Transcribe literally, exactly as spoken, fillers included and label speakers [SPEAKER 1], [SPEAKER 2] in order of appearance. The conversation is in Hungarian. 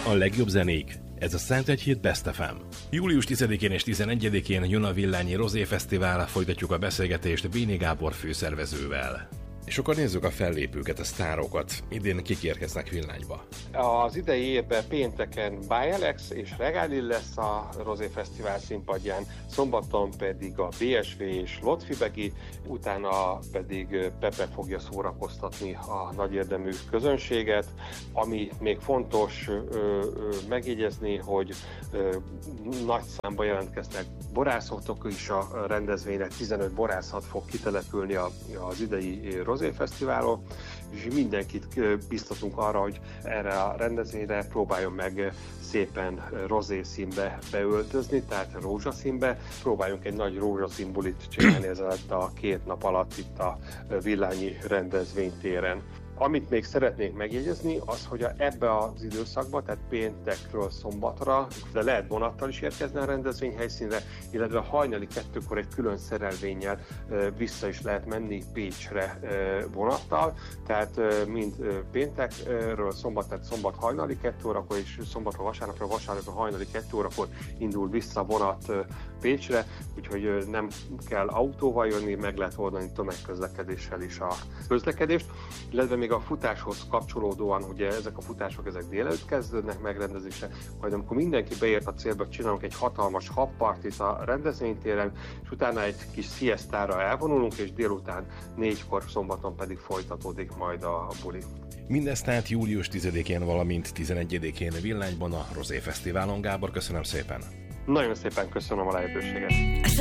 [SPEAKER 1] A legjobb zenék. Ez a Szent Egy Hét Best ef em. július tizedikén és tizenegyedikén jön a Villányi Rozé Fesztivál, folytatjuk a beszélgetést Béni Gábor főszervezővel. És akkor nézzük a fellépőket, a sztárokat. Idén kik érkeznek Villányba?
[SPEAKER 2] Az idei évben pénteken Bialex és Regáli lesz a Rozé Fesztivál színpadján, szombaton pedig a bé es vé és Lotfi Begi, utána pedig Pepe fogja szórakoztatni a nagyérdemű közönséget. Ami még fontos ö, ö, megjegyezni, hogy ö, nagy számban jelentkeznek borászatok is a rendezvényre, tizenöt borászat fog kitelepülni a, az idei Rozé Fesztiválon, és mindenkit biztatunk arra, hogy erre a rendezvényre próbáljon meg szépen rozé színbe beöltözni, tehát rózsaszínbe. Próbáljunk egy nagy rózsaszínbulit csinálni ez alatt a két nap alatt itt a Villányi rendezvénytéren. Amit még szeretnék megjegyezni, az, hogy ebbe az időszakban, tehát péntekről szombatra, de lehet vonattal is érkezni a rendezvény helyszínre, illetve hajnali kettőkor egy külön szerelvénnyel vissza is lehet menni Pécsre vonattal, tehát mind péntekről szombat, tehát szombat hajnali kettő órakor, és szombatról vasárnapra, vasárnapra hajnali kettő órakor indul vissza vonat Pécsre, úgyhogy nem kell autóval jönni, meg lehet oldani tömegközlekedéssel is a közlekedést, illetve még a futáshoz kapcsolódóan, ugye ezek a futások ezek délelőtt kezdődnek megrendezésre, majd amikor mindenki beért a célba, csinálunk egy hatalmas habpartit a rendezvénytéren, és utána egy kis siestára elvonulunk, és délután négykor szombaton pedig folytatódik majd a buli.
[SPEAKER 1] Mindezt tehát július tizedikén, valamint tizenegyedikén Villányban a Rozé Fesztiválon. Gábor, köszönöm szépen!
[SPEAKER 2] Nagyon szépen köszönöm a lehetőséget!